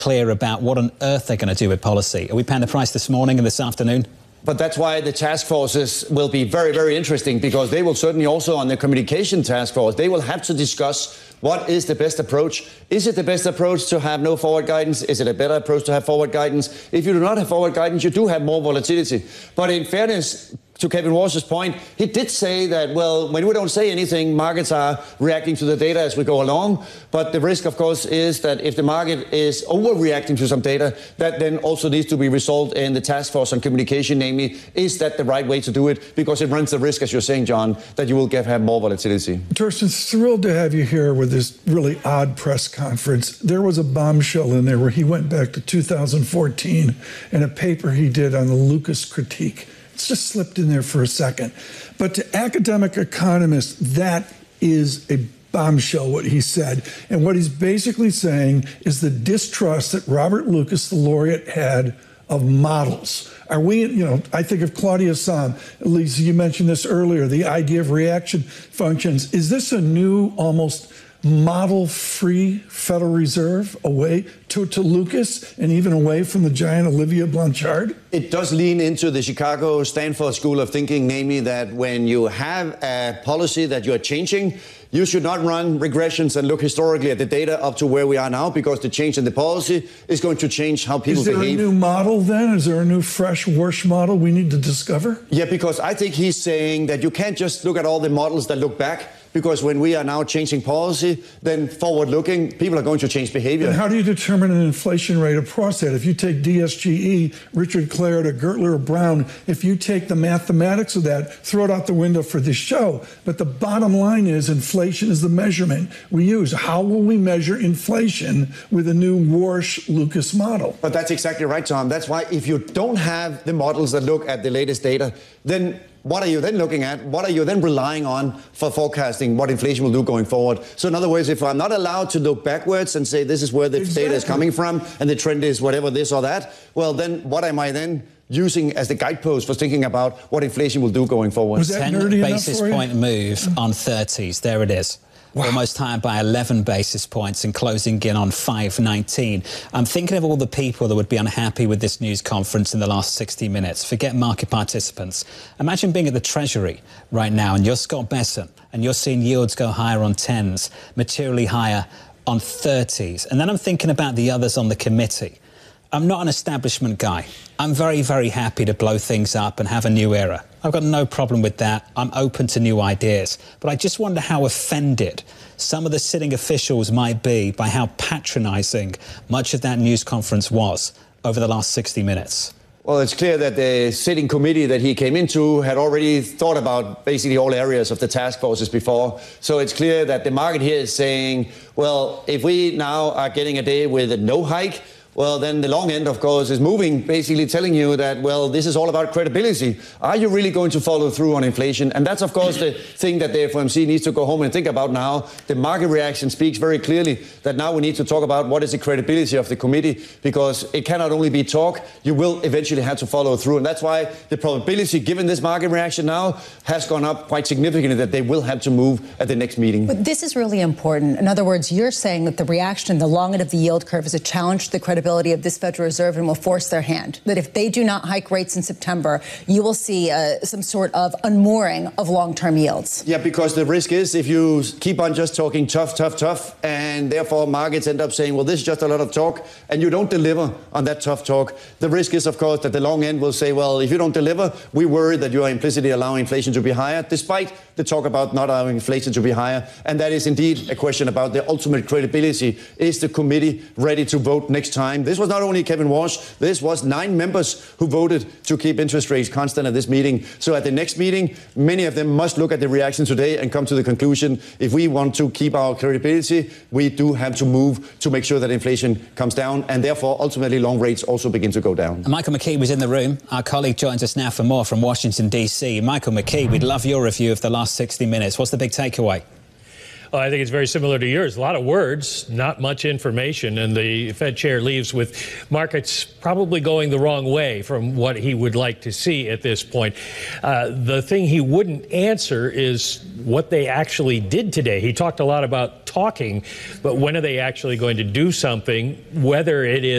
clear about what on earth they're going to do with policy. Are we paying the price this morning and this afternoon? But that's why the task forces will be very, very interesting, because they will certainly also, on the communication task force, they will have to discuss what is the best approach. Is it the best approach to have no forward guidance? Is it a better approach to have forward guidance? If you do not have forward guidance, you do have more volatility. But in fairness, to Kevin Walsh's point, he did say that, well, when we don't say anything, markets are reacting to the data as we go along. But the risk, of course, is that if the market is overreacting to some data, that then also needs to be resolved in the task force on communication, namely, is that the right way to do it? Because it runs the risk, as you're saying, John, that you will have more volatility. Torsten, thrilled to have you here with this really odd press conference. There was a bombshell in there where he went back to 2014 in a paper he did on the Lucas critique. It's just slipped in there for a second. But to academic economists, that is a bombshell, what he said. And what he's basically saying is the distrust that Robert Lucas, the laureate, had of models. Are we, I think of Claudia Sahm, Lisa, you mentioned this earlier, the idea of reaction functions. Is this a new, almost model-free Federal Reserve away to Lucas and even away from the giant Olivia Blanchard? It does lean into the Chicago Stanford School of Thinking, namely that when you have a policy that you're changing, you should not run regressions and look historically at the data up to where we are now, because the change in the policy is going to change how people behave. Is there a new model then? Is there a new, fresh, worse model we need to discover? Yeah, because I think he's saying that you can't just look at all the models that look back, because when we are now changing policy, then forward-looking, people are going to change behavior. And how do you determine an inflation rate across that? If you take DSGE, Richard Clare to Gertler or Brown, if you take the mathematics of that, throw it out the window for this show. But the bottom line is inflation is the measurement we use. How will we measure inflation with a new Warsh-Lucas model? But that's exactly right, Tom. That's why if you don't have the models that look at the latest data, then what are you then looking at? What are you then relying on for forecasting what inflation will do going forward? So in other words, if I'm not allowed to look backwards and say this is where the data is coming from and the trend is whatever this or that, well, then what am I then using as the guidepost for thinking about what inflation will do going forward? Was that 10 basis point move on 30s. There it is. Wow. Almost higher by 11 basis points and closing in on 519. I'm thinking of all the people that would be unhappy with this news conference in the last 60 minutes. Forget market participants. Imagine being at the Treasury right now and you're Scott Bessent and you're seeing yields go higher on 10s, materially higher on 30s. And then I'm thinking about the others on the committee. I'm not an establishment guy. I'm very, very happy to blow things up and have a new era. I've got no problem with that. I'm open to new ideas. But I just wonder how offended some of the sitting officials might be by how patronising much of that news conference was over the last 60 minutes. Well, it's clear that the sitting committee that he came into had already thought about basically all areas of the task forces before. So it's clear that the market here is saying, well, if we now are getting a day with a no hike, well, then the long end, of course, is moving, basically telling you that, well, this is all about credibility. Are you really going to follow through on inflation? And that's, of course, the thing that the FOMC needs to go home and think about now. The market reaction speaks very clearly that now we need to talk about what is the credibility of the committee, because it cannot only be talk, you will eventually have to follow through. And that's why the probability, given this market reaction now, has gone up quite significantly that they will have to move at the next meeting. But this is really important. In other words, you're saying that the reaction, the long end of the yield curve, is a challenge to the credibility of this Federal Reserve and will force their hand. That if they do not hike rates in September, you will see some sort of unmooring of long-term yields. Yeah, because the risk is if you keep on just talking tough, tough, tough, and therefore markets end up saying, well, this is just a lot of talk, and you don't deliver on that tough talk, the risk is, of course, that the long end will say, well, if you don't deliver, we worry that you are implicitly allowing inflation to be higher, despite the talk about not allowing inflation to be higher. And that is indeed a question about the ultimate credibility. Is the committee ready to vote next time? This was not only Kevin Walsh, this was 9 members who voted to keep interest rates constant at this meeting. So at the next meeting, many of them must look at the reaction today and come to the conclusion, if we want to keep our credibility, we do have to move to make sure that inflation comes down, and therefore ultimately long rates also begin to go down. Michael McKee was in the room. Our colleague joins us now for more from Washington, D.C. Michael McKee, we'd love your review of the last 60 minutes. What's the big takeaway? I think it's very similar to yours. A lot of words, not much information, and the Fed chair leaves with markets probably going the wrong way from what he would like to see at this point. The thing he wouldn't answer is what they actually did today. He talked a lot about talking, but when are they actually going to do something, whether it is